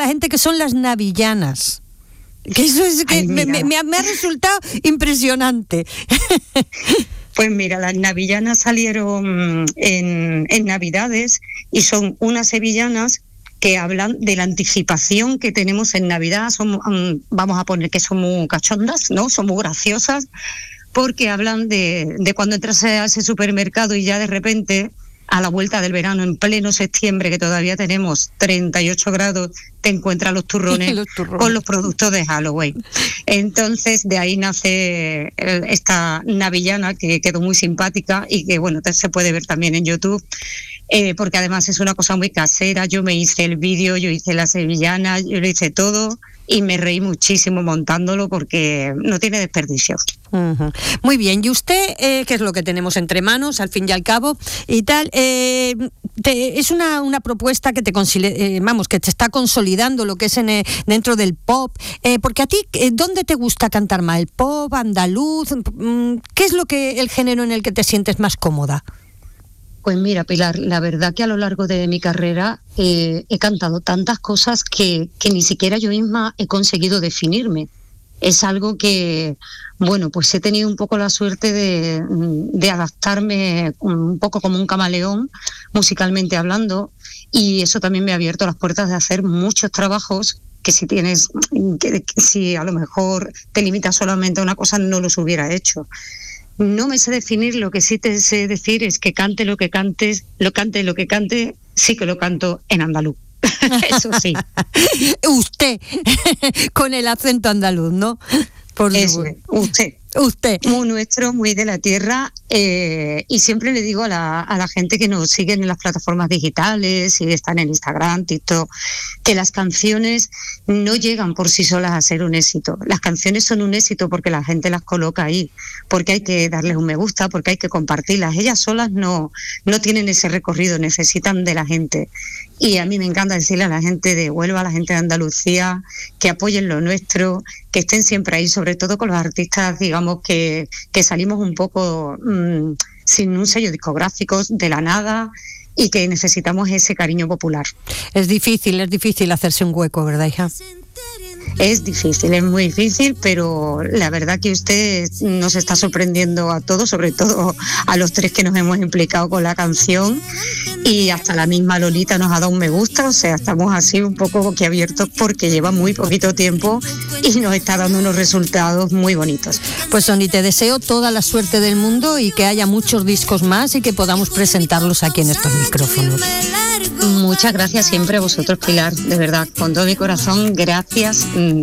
gente que son las navillanas. Que eso es que me ha resultado impresionante. Pues mira, las navillanas salieron en Navidades y son unas sevillanas que hablan de la anticipación que tenemos en Navidad. Vamos a poner que son muy cachondas, ¿no? Son muy graciosas, porque hablan de cuando entras a ese supermercado y ya de repente, a la vuelta del verano, en pleno septiembre, que todavía tenemos 38 grados, te encuentras los turrones con los productos de Halloween. Entonces, de ahí nace esta navillana, que quedó muy simpática y que, bueno, se puede ver también en YouTube, porque además es una cosa muy casera. Yo me hice el vídeo, yo hice la sevillana, yo lo hice todo y me reí muchísimo montándolo porque no tiene desperdicio. Uh-huh. Muy bien, y usted, ¿qué es lo que tenemos entre manos, al fin y al cabo, y tal? Es una propuesta que que te está consolidando lo que es dentro del pop, porque a ti, ¿dónde te gusta cantar más? ¿El pop, andaluz? ¿Qué es el género en el que te sientes más cómoda? Pues mira, Pilar, la verdad que a lo largo de mi carrera he cantado tantas cosas que ni siquiera yo misma he conseguido definirme. Es algo que, bueno, pues he tenido un poco la suerte de adaptarme un poco como un camaleón, musicalmente hablando, y eso también me ha abierto las puertas de hacer muchos trabajos que si a lo mejor te limitas solamente a una cosa no los hubiera hecho. No me sé definir, lo que sí te sé decir es que cante lo que cante, sí que lo canto en andaluz. Eso sí. Usted, con el acento andaluz, ¿no? Por supuesto. Usted. Muy nuestro, muy de la tierra, y siempre le digo a la gente que nos siguen en las plataformas digitales y están en Instagram, TikTok, que las canciones no llegan por sí solas a ser un éxito. Las canciones son un éxito porque la gente las coloca ahí, porque hay que darles un me gusta, porque hay que compartirlas. Ellas solas no tienen ese recorrido, necesitan de la gente. Y a mí me encanta decirle a la gente de Huelva, a la gente de Andalucía, que apoyen lo nuestro, que estén siempre ahí, sobre todo con los artistas, digamos, que salimos un poco sin un sello discográfico de la nada y que necesitamos ese cariño popular. Es difícil hacerse un hueco, ¿verdad, hija? Es difícil, es muy difícil, pero la verdad que usted nos está sorprendiendo a todos, sobre todo a los tres que nos hemos implicado con la canción, y hasta la misma Lolita nos ha dado un me gusta, o sea, estamos así un poco boquiabiertos porque lleva muy poquito tiempo y nos está dando unos resultados muy bonitos. Pues Soni, te deseo toda la suerte del mundo y que haya muchos discos más y que podamos presentarlos aquí en estos micrófonos. Muchas gracias siempre a vosotros, Pilar, de verdad, con todo mi corazón, gracias.